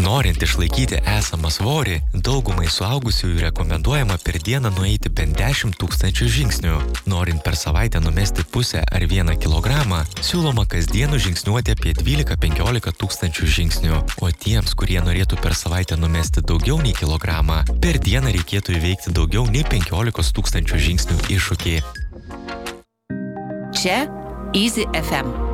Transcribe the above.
Norint išlaikyti esamą svorį, daugumai suaugusiųjų rekomenduojama per dieną nueiti bent 10 000 žingsnių. Norint per savaitę numesti pusę ar 1 kilogramą, siūloma kasdienų žingsniuoti apie 12-15 000 žingsnių. O tiems, kurie norėtų per savaitę numesti daugiau nei kilogramą, per dieną reikėtų įveikti daugiau nei 15 000 žingsnių iššūkį. Čia Easy FM.